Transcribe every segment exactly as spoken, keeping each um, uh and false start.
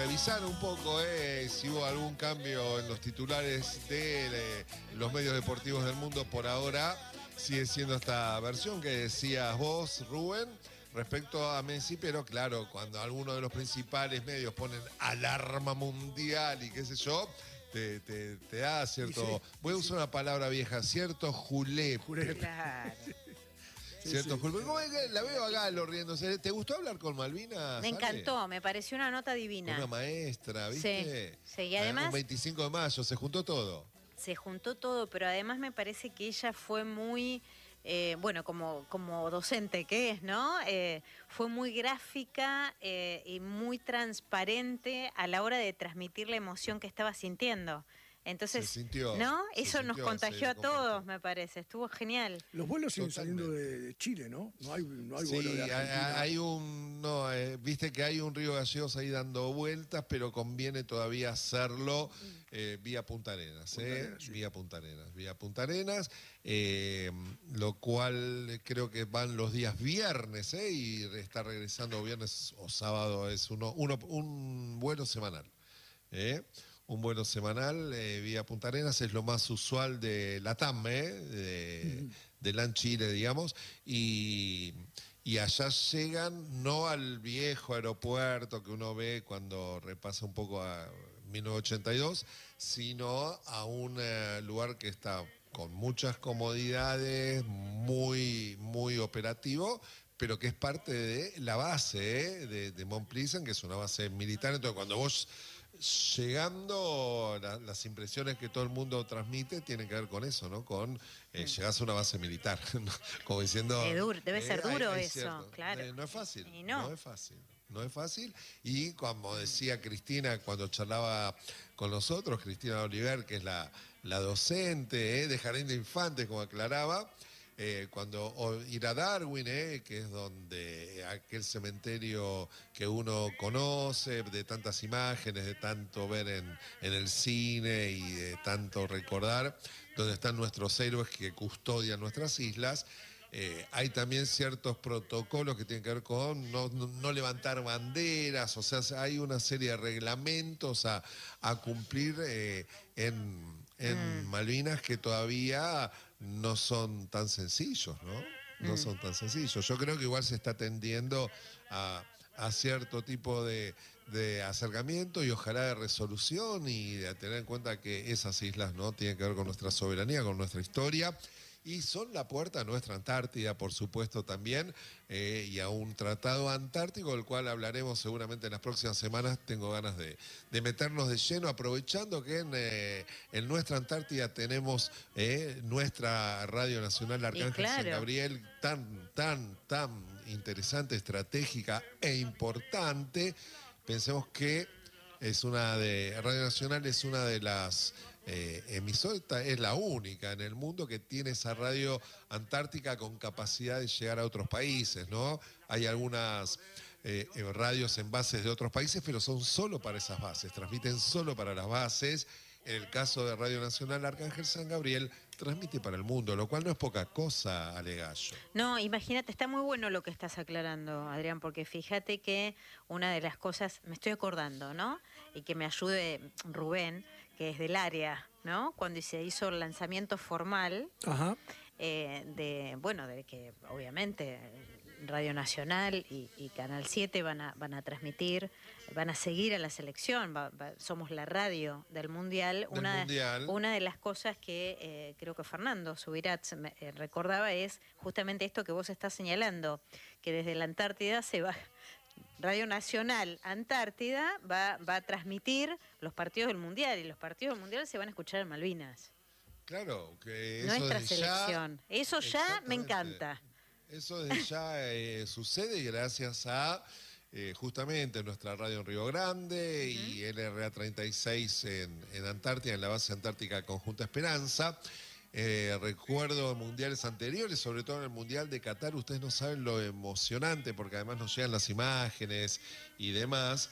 revisar un poco eh, si hubo algún cambio en los titulares de eh, los medios deportivos del mundo. Por ahora sigue siendo esta versión que decías vos, Rubén, respecto a Messi, pero claro, cuando algunos de los principales medios ponen alarma mundial y qué sé yo, te, te, te da cierto, sí, voy a usar sí. una palabra vieja, cierto julepe. Julepe. Claro. Cierto, sí, sí. ¿Cómo es que la veo a Galo riéndose? ¿Te gustó hablar con Malvina? Me encantó, ¿sale? Me pareció una nota divina. Una maestra, ¿viste? Sí, sí, y además... Un veinticinco de mayo, se juntó todo. Se juntó todo, pero además me parece que ella fue muy... Eh, bueno, como, como docente que es, ¿no? Eh, fue muy gráfica eh, y muy transparente a la hora de transmitir la emoción que estaba sintiendo. Entonces, se sintió, ¿no? Se Eso sintió, nos contagió a todos, me parece. Estuvo genial. Los vuelos siguen saliendo de, de Chile, ¿no? No hay, no hay sí, vuelo de Argentina. hay un... No, eh, viste que hay un Río Gallegos ahí dando vueltas, pero conviene todavía hacerlo eh, vía Punta Arenas, Punta eh, Arenas, sí. Vía Punta Arenas, vía Punta Arenas, eh, lo cual creo que van los días viernes, eh, y está regresando viernes o sábado, es uno, uno un vuelo semanal, eh. Un vuelo semanal eh, vía Punta Arenas es lo más usual de Latam, eh, de, uh-huh. de LAN Chile, digamos, y, y allá llegan no al viejo aeropuerto que uno ve cuando repasa un poco a mil novecientos ochenta y dos, sino a un uh, lugar que está con muchas comodidades, muy, muy operativo, pero que es parte de la base eh, de, de Mont Pleasant, que es una base militar. Entonces, cuando vos llegando, la, las impresiones que todo el mundo transmite tienen que ver con eso, ¿no? Con eh, mm. llegás a una base militar, ¿no? Como diciendo... Es duro, debe eh, ser duro hay, hay eso, cierto. claro. Eh, no es fácil, y no. no es fácil. No es fácil, y como decía Cristina cuando charlaba con nosotros, Cristina Oliver, que es la, la docente eh, de Jardín de Infantes, como aclaraba, Eh, cuando o ir a Darwin, eh, que es donde aquel cementerio que uno conoce, de tantas imágenes, de tanto ver en, en el cine y de tanto recordar, donde están nuestros héroes que custodian nuestras islas. Eh, hay también ciertos protocolos que tienen que ver con no, no, no levantar banderas, o sea, hay una serie de reglamentos a, a cumplir eh, en, en mm. Malvinas que todavía no son tan sencillos, ¿no? No mm. son tan sencillos. Yo creo que igual se está tendiendo a, a cierto tipo de, de acercamiento y ojalá de resolución y de tener en cuenta que esas islas, ¿no?, tienen que ver con nuestra soberanía, con nuestra historia. Y son la puerta a nuestra Antártida, por supuesto, también, eh, y a un tratado antártico, del cual hablaremos seguramente en las próximas semanas. Tengo ganas de, de meternos de lleno, aprovechando que en, eh, en nuestra Antártida tenemos eh, nuestra Radio Nacional Arcángel claro. San Gabriel, tan, tan, tan interesante, estratégica e importante. Pensemos que es una de Radio Nacional es una de las eh, emisoras, es la única en el mundo que tiene esa radio antártica con capacidad de llegar a otros países, ¿no? Hay algunas eh, radios en bases de otros países, pero son solo para esas bases, transmiten solo para las bases. En el caso de Radio Nacional Arcángel San Gabriel, transmite para el mundo, lo cual no es poca cosa, Ale Gallo. No, imagínate, está muy bueno lo que estás aclarando, Adrián, porque fíjate que una de las cosas, me estoy acordando, ¿no? Y que me ayude Rubén, que es del área, ¿no? Cuando se hizo el lanzamiento formal, Ajá. Eh, de, bueno, de que obviamente Radio Nacional y, y Canal siete van a, van a transmitir, van a seguir a la selección, va, va, somos la radio del Mundial. Del una, mundial. una de las cosas que eh, creo que Fernando Subirats me, eh, recordaba es justamente esto que vos estás señalando, que desde la Antártida se va... Radio Nacional Antártida va, va a transmitir los partidos del Mundial, y los partidos del Mundial se van a escuchar en Malvinas. Claro, que eso nuestra desde selección. Ya, eso ya me encanta. Eso desde ya eh, sucede gracias a eh, justamente nuestra radio en Río Grande uh-huh. y L R A treinta y seis en, en Antártida, en la base antártica Conjunta Esperanza. Eh, recuerdo mundiales anteriores, sobre todo en el Mundial de Qatar, ustedes no saben lo emocionante, porque además nos llegan las imágenes y demás,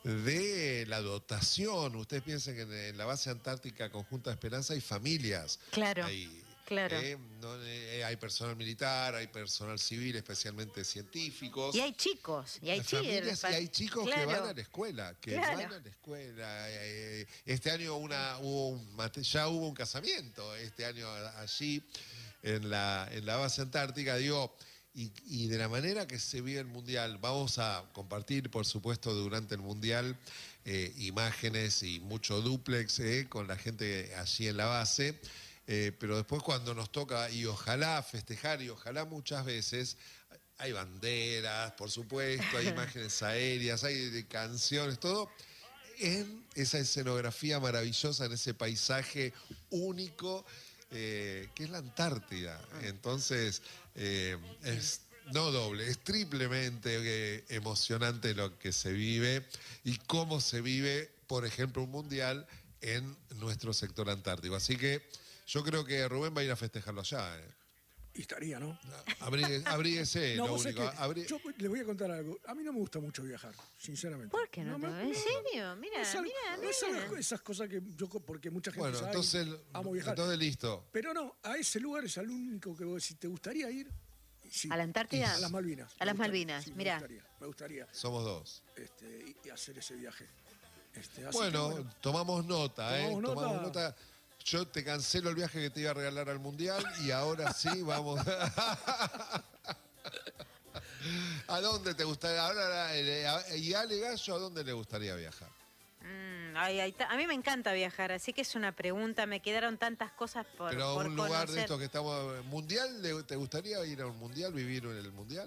de la dotación. Ustedes piensen que en, en la base antártica Conjunta Esperanza hay familias. Claro. Hay, Claro. Eh, no, eh, hay personal militar, hay personal civil, especialmente científicos. Y hay chicos, y hay Las chicos. familias, y hay chicos Claro. que van a la escuela, que Claro. van a la escuela. Eh, Este año una, hubo un, mate- ya hubo un casamiento, este año allí en la, en la base antártica, digo, y, y de la manera que se vive el Mundial, vamos a compartir, por supuesto, durante el Mundial, eh, imágenes y mucho dúplex eh, con la gente allí en la base. Eh, pero después cuando nos toca, y ojalá festejar, y ojalá muchas veces, hay banderas, por supuesto, hay imágenes aéreas, hay de canciones, todo, en esa escenografía maravillosa, en ese paisaje único, eh, que es la Antártida. Entonces, eh, es no doble, es triplemente eh, emocionante lo que se vive y cómo se vive, por ejemplo, un mundial en nuestro sector antártico. Así que yo creo que Rubén va a ir a festejarlo allá. ¿eh? Y estaría, ¿no? Abríguese, abríguese No, lo vos único. sabés que Abrí- yo le voy a contar algo. A mí no me gusta mucho viajar, sinceramente. ¿Por qué no? me- ¿En no, serio? Mira, no es algo- mira, no es mira. algo- esas cosas que yo, porque mucha gente Bueno, sabe, entonces, amo viajar. entonces listo. Pero no, a ese lugar es al único que vos decís, ¿te gustaría ir? Sí. ¿A la Antártida? A las Malvinas. A me las gustaría, Malvinas, sí, me mirá. gustaría, me gustaría Somos dos. este, y- y hacer ese viaje. Este, así Bueno, que, bueno, tomamos nota, ¿eh? Tomamos nota. Tomamos nota. Yo te cancelo el viaje que te iba a regalar al Mundial y ahora sí vamos. ¿A dónde te gustaría? Ahora, eh, a- ¿y a Ale Gallo a dónde le gustaría viajar? Mm, ay, ay, ta- a mí me encanta viajar, así que es una pregunta. Me quedaron tantas cosas por, Pero a por un lugar de conocer. estos que estamos. ¿Mundial? ¿Le- ¿Te gustaría ir a un mundial, vivir en el mundial?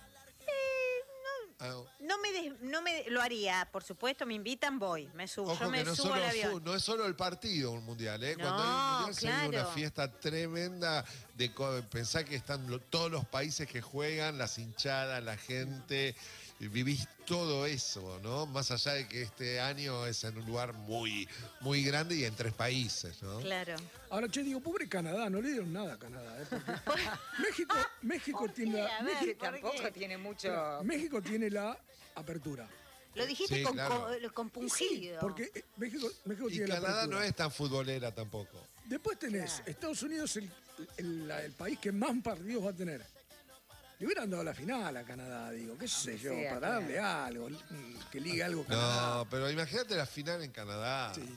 Ah, No me, des- no me lo haría, por supuesto, me invitan, voy, me subo, Ojo yo me que no, subo solo al avión. fu- no es solo el partido un mundial, ¿eh? Cuando No, hay un mundial se vive una claro. fiesta tremenda de co- pensar que están lo- todos los países que juegan, las hinchadas, la gente, y vivís todo eso, ¿no? Más allá de que este año es en un lugar muy, muy grande y en tres países, ¿no? Claro. ahora, che, digo, pobre Canadá, no le dieron nada a Canadá. ¿eh? Porque México, México tiene qué? la, A ver, México, ¿por Tampoco qué? tiene mucho. México tiene la apertura. Lo dijiste Sí, con, claro. con- Y sí, compungido. porque eh, México, México Y tiene la Canadá apertura. no es tan futbolera tampoco. Después tenés Estados Unidos, el, el- la- el país que más partidos va a tener. Le hubieran dado la final a Canadá, digo, qué sé yo, sea, para darle algo, mm, que ligue algo No, Canadá. pero imagínate la final en Canadá. Sí,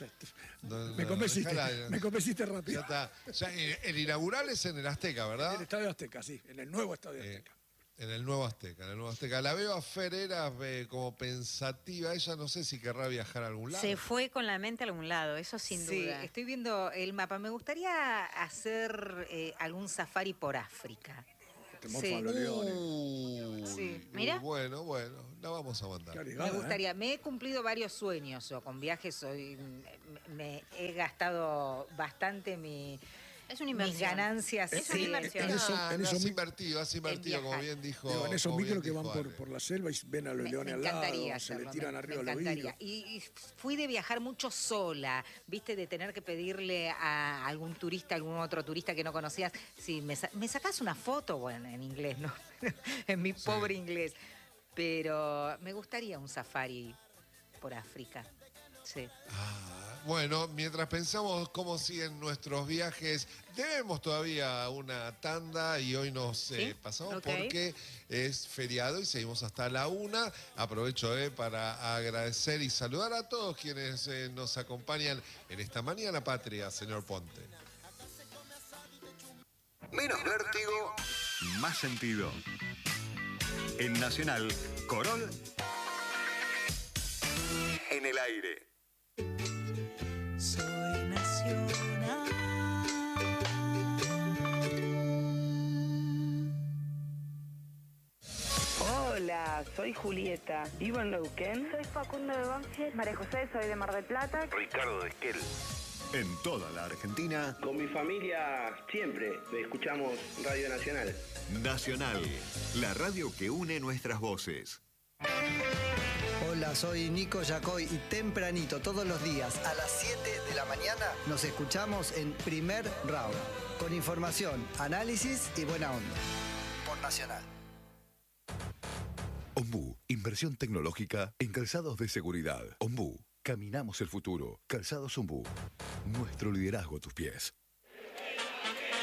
No, me no, convenciste, dejala- me convenciste Ya rápido. está. Ya, el, el inaugural es en el Azteca, En ¿verdad? el Estadio Azteca, sí, en el nuevo Estadio Eh, Azteca. En el nuevo Azteca, en el nuevo Azteca. La veo a Ferreira eh, como pensativa. Ella no sé si querrá viajar a algún lado. Se fue con la mente a algún lado, eso sin Sí, duda. estoy viendo el mapa. Me gustaría hacer eh, algún safari por África. Te morfan los leones. Uy, Sí. Mira. Bueno, bueno, la vamos a mandar. Qué Me arriesgada, ¿eh? gustaría, me he cumplido varios sueños o con viajes, soy, me, me he gastado bastante mi, Es una mis inversión. ganancias. Es una sí, inversión. en eso- Ah, en no, eso has mi- invertido, has invertido, como viajar. bien dijo. Digo, en esos como bien micros que van dijo por, Ale. por la selva y ven a los Me, leones me al lado, encantaría se le hacerlo, tiran me- arriba me los encantaría. vidrios. Y, y fui de viajar mucho sola, viste, de tener que pedirle a algún turista, algún otro turista que no conocías, si me, sa- me sacás una foto, bueno, en inglés, ¿no? En mi pobre inglés. Pero me gustaría un safari por África. Sí. Ah, bueno, mientras pensamos cómo siguen nuestros viajes, debemos todavía una tanda y hoy nos eh, ¿Sí? pasamos Ok. porque es feriado y seguimos hasta la una. Aprovecho eh, para agradecer y saludar a todos quienes eh, nos acompañan en esta mañana patria, señor Ponte. Menos vértigo, más sentido. En Nacional, Corol en el aire. Soy nacional. Hola, soy Julieta, vivo en Neuquén. Soy Facundo de Banfield. María José, soy de Mar del Plata. Ricardo de Esquel. En toda la Argentina, Con mi familia siempre escuchamos Radio Nacional. Nacional, la radio que une nuestras voces. Hola, soy Nico Yacoy y tempranito todos los días a las siete de la mañana nos escuchamos en Primer Round con información, análisis y buena onda. Por Nacional. Ombú, inversión tecnológica en calzados de seguridad. Ombú, caminamos el futuro. Calzados Ombú, nuestro liderazgo a tus pies.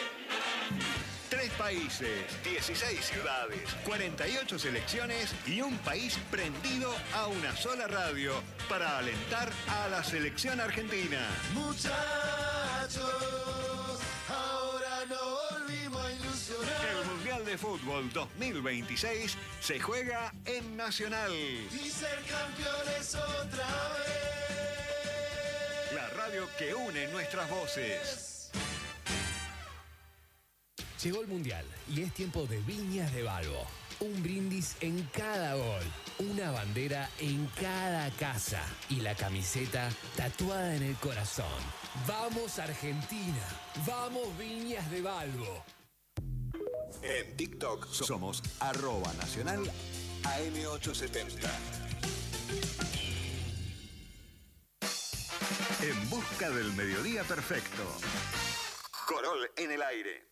Tres países, dieciséis ciudades, cuarenta y ocho selecciones y un país prendido a una sola radio para alentar a la selección argentina. Muchachos, ahora no volvimos a ilusionar. El Mundial de Fútbol dos mil veintiséis se juega en Nacional. Y ser campeones otra vez. La radio que une nuestras voces. Llegó el Mundial y es tiempo de Viñas de Balbo. Un brindis en cada gol, una bandera en cada casa y la camiseta tatuada en el corazón. ¡Vamos Argentina! ¡Vamos Viñas de Balbo! En TikTok somos arroba nacional A M ochocientos setenta. En busca del mediodía perfecto. Corol en el aire.